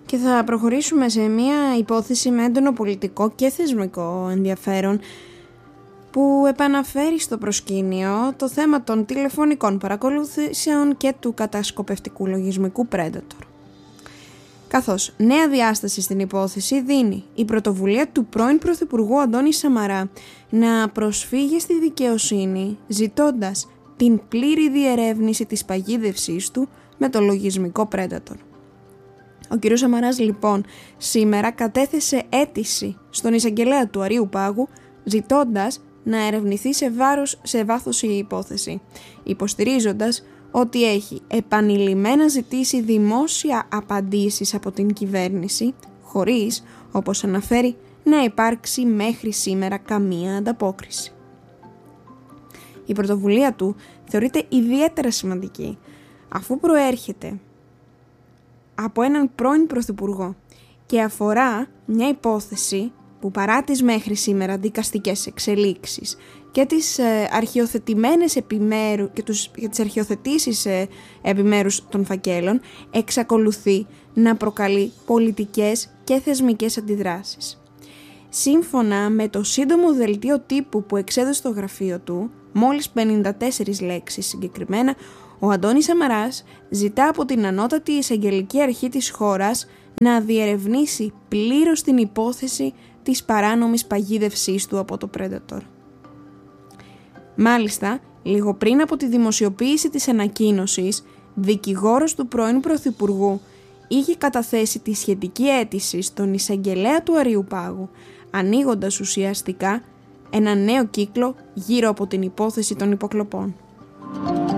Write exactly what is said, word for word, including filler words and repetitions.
Και θα προχωρήσουμε σε μια υπόθεση με έντονο πολιτικό και θεσμικό ενδιαφέρον που επαναφέρει στο προσκήνιο το θέμα των τηλεφωνικών παρακολουθήσεων και του κατασκοπευτικού λογισμικού Predator. Καθώς νέα διάσταση στην υπόθεση δίνει η πρωτοβουλία του πρώην Πρωθυπουργού Αντώνη Σαμαρά να προσφύγει στη δικαιοσύνη ζητώντας την πλήρη διερεύνηση της παγίδευσής του με το λογισμικό Predator. Ο κ. Σαμαράς λοιπόν σήμερα κατέθεσε αίτηση στον εισαγγελέα του Αρείου Πάγου ζητώντας να ερευνηθεί σε, βάρος, σε βάθος η υπόθεση, υποστηρίζοντας ότι έχει επανειλημμένα ζητήσει δημόσια απαντήσεις από την κυβέρνηση, χωρίς, όπως αναφέρει, να υπάρξει μέχρι σήμερα καμία ανταπόκριση. Η πρωτοβουλία του θεωρείται ιδιαίτερα σημαντική, αφού προέρχεται από έναν πρώην πρωθυπουργό και αφορά μια υπόθεση που παρά τις μέχρι σήμερα δικαστικές εξελίξεις και τις ε, αρχιοθετημένες επιμέρου και, τους, και τις αρχιοθετήσεις ε, επιμέρους των φακέλων εξακολουθεί να προκαλεί πολιτικές και θεσμικές αντιδράσεις. Σύμφωνα με το σύντομο δελτίο τύπου που εξέδωσε στο γραφείο του, μόλις πενήντα τέσσερις λέξεις συγκεκριμένα, ο Αντώνης Σαμαράς ζητά από την ανώτατη εισαγγελική αρχή της χώρας να διερευνήσει πλήρως την υπόθεση της παράνομης παγίδευσής του από το Predator. Μάλιστα, λίγο πριν από τη δημοσιοποίηση της ανακοίνωσης, δικηγόρος του πρώην Πρωθυπουργού είχε καταθέσει τη σχετική αίτηση στον εισαγγελέα του Αρείου Πάγου, ανοίγοντας ουσιαστικά ένα νέο κύκλο γύρω από την υπόθεση των υποκλοπών.